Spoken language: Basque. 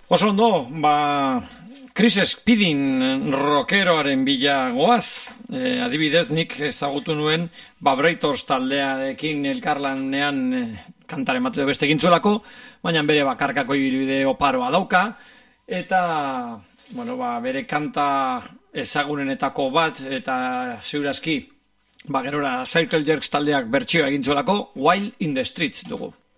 Oso ondo, Chris Speeding rockeroaren bila goaz. Adibidez, nik ezagutu nuen Breitors taldearekin elkarlanean kantaren bat beste egintzuelako, baina bere bakarkako ibilbide oparoa dauka, eta bere kanta ezagunenetako bat, eta ziurazki, gerora Circle Jerks taldeak bertsioa egintzuelako, Wild in the Streets dugu.